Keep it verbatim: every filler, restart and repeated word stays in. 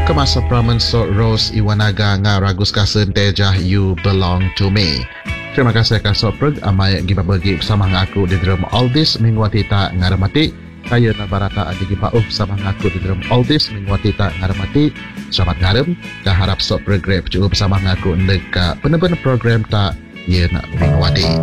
kemasa pramen so Rose Iwanaga nga ragus kasen tejah You Belong to Me. Terima kasih kasih preg amai giba bagi bersama aku di dalam Oldies minggu tita ngaramati. Kaya na barata adi gipauh bersama aku di dalam Oldies minggu tita ngaramati. Selamat ngarem. Dah harap so program cukup bersama aku ndeka benar-benar program tak yen minggu